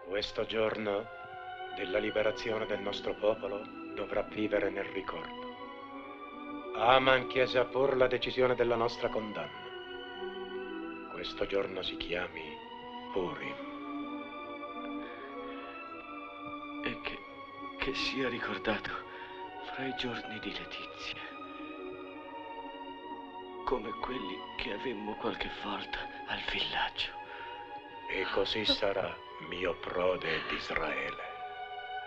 Questo giorno della liberazione del nostro popolo dovrà vivere nel ricordo. Aman chiese a Pur la decisione della nostra condanna. Questo giorno si chiami Purim. E che sia ricordato fra i giorni di letizia, come quelli che avemmo qualche volta al villaggio. E così sarà, mio prode d'Israele.